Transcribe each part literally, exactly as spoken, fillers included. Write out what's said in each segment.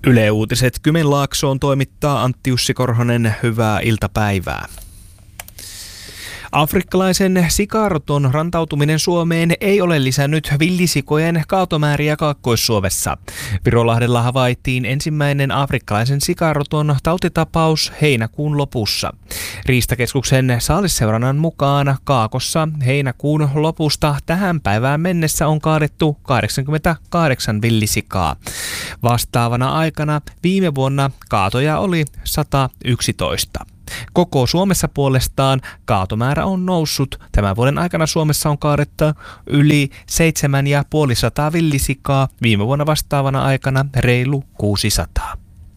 Yle Uutiset Kymenlaaksoon toimittaa Antti Jussi Korhonen. Hyvää iltapäivää. Afrikkalaisen sikaroton rantautuminen Suomeen ei ole lisännyt villisikojen kaatomääriä Kaakkois-Suomessa. Virolahdella havaittiin ensimmäinen afrikkalaisen sikaroton tautitapaus heinäkuun lopussa. Riistakeskuksen saaliseurannan mukaan Kaakossa heinäkuun lopusta tähän päivään mennessä on kaadettu kahdeksankymmentäkahdeksan villisikaa. Vastaavana aikana viime vuonna kaatoja oli sata yksitoista. Koko Suomessa puolestaan kaatomäärä on noussut. Tämän vuoden aikana Suomessa on kaadettu yli seitsemän ja puolisataa villisikaa, viime vuonna vastaavana aikana reilu kuusisataa.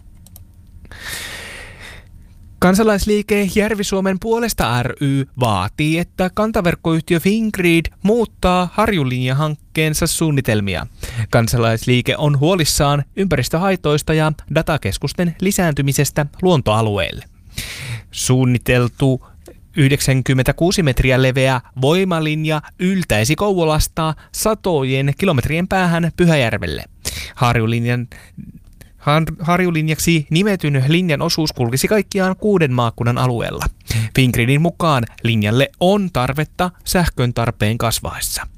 Kansalaisliike Järvi-Suomen puolesta ry vaatii, että kantaverkkoyhtiö Fingrid muuttaa Harjulinja-hankkeensa suunnitelmia. Kansalaisliike on huolissaan ympäristöhaitoista ja datakeskusten lisääntymisestä luontoalueille. Suunniteltu yhdeksänkymmentäkuusi metriä leveä voimalinja yltäisi Kouvolasta satojen kilometrien päähän Pyhäjärvelle. Harjulinjan, Harjulinjaksi nimetyn linjan osuus kulkisi kaikkiaan kuuden maakunnan alueella. Fingridin mukaan linjalle on tarvetta sähkön tarpeen kasvaessa.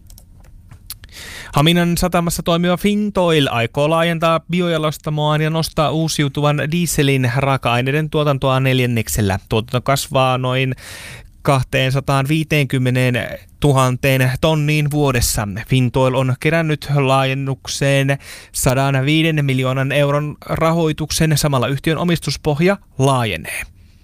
Haminan satamassa toimiva Fintoil aikoo laajentaa biojalostamoaan ja nostaa uusiutuvan dieselin raaka-aineiden tuotantoa neljänneksellä. Tuotanto kasvaa noin kaksisataaviisikymmentätuhatta tonniin vuodessa. Fintoil on kerännyt laajennukseen sata viisi miljoonan euron rahoituksen. Samalla yhtiön omistuspohja laajenee.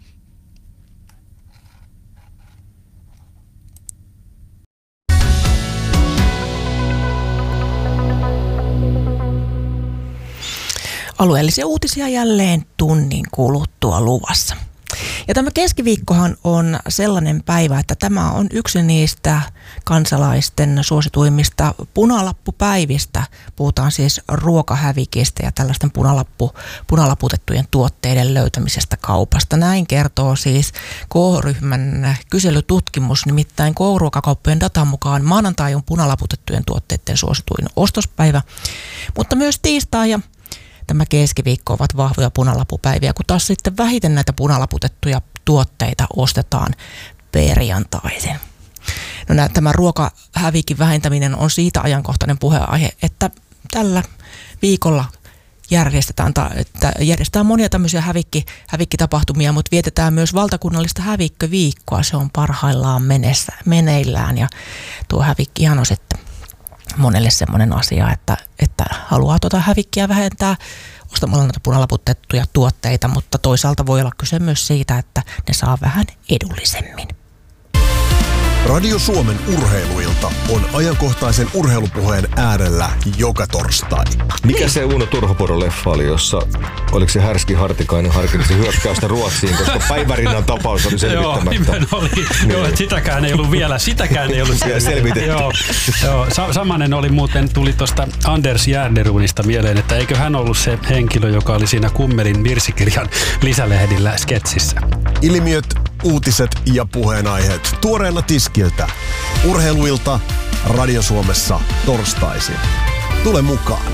Alueellisia uutisia jälleen tunnin kuluttua luvassa. Ja tämä keskiviikkohan on sellainen päivä, että tämä on yksi niistä kansalaisten suosituimmista punalappupäivistä. Puhutaan siis ruokahävikistä ja tällaisten punalappu, punalaputettujen tuotteiden löytämisestä kaupasta. Näin kertoo siis K-ryhmän kyselytutkimus, nimittäin K-ruokakauppojen datan mukaan maanantai on punalaputettujen tuotteiden suosituin ostospäivä, mutta myös tiistai ja tämä keskiviikko ovat vahvoja punalappupäiviä, kun taas sitten vähiten näitä punalaputettuja tuotteita ostetaan perjantaisin. No nää, tämä ruokahävikin vähentäminen on siitä ajankohtainen puheenaihe, että tällä viikolla järjestetään, että järjestetään monia tämmöisiä hävikki, hävikkitapahtumia, mutta vietetään myös valtakunnallista hävikköviikkoa. Se on parhaillaan menessä, meneillään ja tuo hävikkihan on sitten monelle semmoinen asia, että, että haluaa tuota hävikkiä vähentää ostamalla näitä punalaputettuja tuotteita, mutta toisaalta voi olla kyse myös siitä, että ne saa vähän edullisemmin. Radio Suomen urheiluilta on ajankohtaisen urheilupuheen äärellä joka torstai. Mikä se Uno Turhopuro-leffa oli, jossa oliko se Härski Hartikainen harkitsi hyökkäystä Ruotsiin, koska Päivärinnan tapaus oli selvittämättä. Joo, oli. Niin. Joo, että sitäkään ei ollut vielä, sitäkään ei ollut selvitetty. Joo, joo. Sa- samanen oli muuten, tuli tuosta Anders Järnerunista mieleen, että eikö hän ollut se henkilö, joka oli siinä Kummelin virsikirjan lisälehdillä sketsissä. Ilmiöt, uutiset ja puheenaiheet tuoreella tiskiltä. Urheiluilta Radio Suomessa torstaisin. Tule mukaan.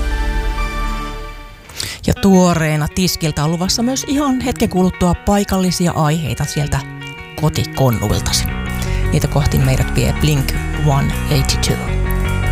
Ja tuoreena tiskiltä on luvassa myös ihan hetken kuluttua paikallisia aiheita sieltä kotikonnuiltasi. Niitä kohti meidät vie Blink sata kahdeksankymmentäkaksi.